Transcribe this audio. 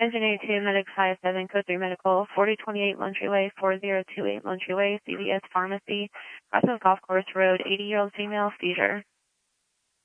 Engine 82, Medics High 7, Code 3 Medical, 4028 Luntry Way, 4028 Luntry Way, CVS Pharmacy, Crossing Golf Course Road, 80-year-old female, seizure.